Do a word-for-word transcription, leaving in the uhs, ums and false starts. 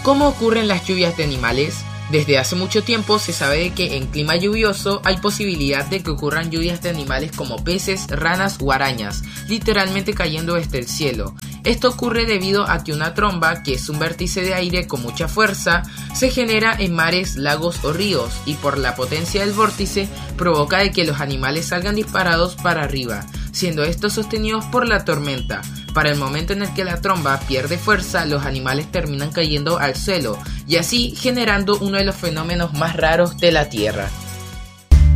¿Cómo ocurren las lluvias de animales? Desde hace mucho tiempo se sabe de que en clima lluvioso hay posibilidad de que ocurran lluvias de animales como peces, ranas o arañas, literalmente cayendo desde el cielo. Esto ocurre debido a que una tromba, que es un vórtice de aire con mucha fuerza, se genera en mares, lagos o ríos, y por la potencia del vórtice provoca de que los animales salgan disparados para arriba, siendo estos sostenidos por la tormenta. Para el momento en el que la tromba pierde fuerza, los animales terminan cayendo al suelo, y así generando uno de los fenómenos más raros de la Tierra.